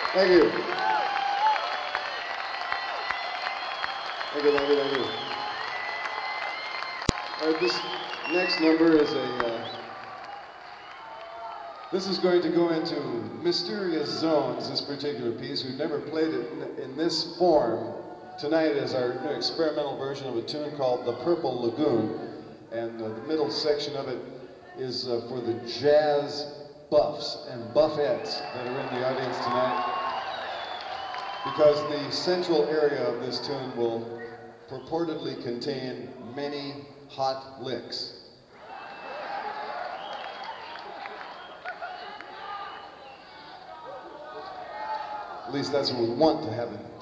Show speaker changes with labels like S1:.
S1: Thank you. Thank you, thank you, thank you. All right, this next number is this is going to go into mysterious zones, this particular piece. We've never played it in this form. Tonight is our new experimental version of a tune called The Purple Lagoon. And the middle section of it is for the jazz buffs and buffettes that are in the audience tonight. Because the central area of this tune will purportedly contain many hot licks. At least that's what we want to have